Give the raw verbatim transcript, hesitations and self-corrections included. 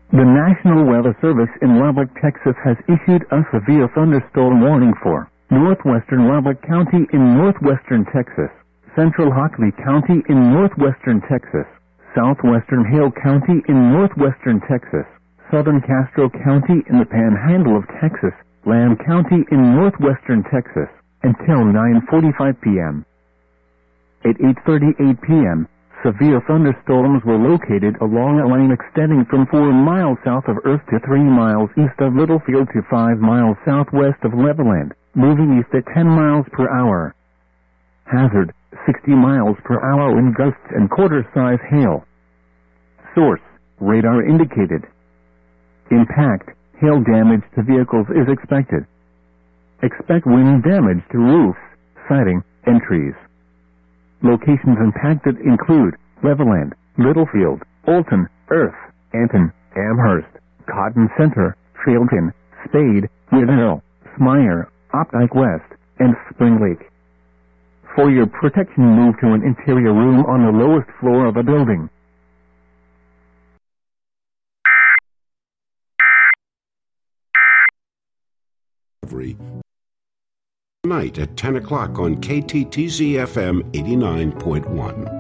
The National Weather Service in Lubbock, Texas has issued a severe thunderstorm warning for northwestern Lubbock County in northwestern Texas, central Hockley County in northwestern Texas, southwestern Hale County in northwestern Texas, southern Castro County in the Panhandle of Texas, Lamb County in northwestern Texas, until nine forty-five p.m. At eight thirty-eight p.m., severe thunderstorms were located along a line extending from four miles south of Earth to three miles east of Littlefield to five miles southwest of Levelland, moving east at ten miles per hour. Hazard, sixty miles per hour wind gusts and quarter-size hail. Source, radar indicated. Impact, hail damage to vehicles is expected. Expect wind damage to roofs, siding, and trees. Locations impacted include Levelland, Littlefield, Olton, Earth, Anton, Amherst, Cotton Center, Trailton, Spade, Whitnall, Smyer, Opdyke West, and Spring Lake. For your protection, move to an interior room on the lowest floor of a building. Tonight at ten o'clock on K T T Z F M eighty-nine point one.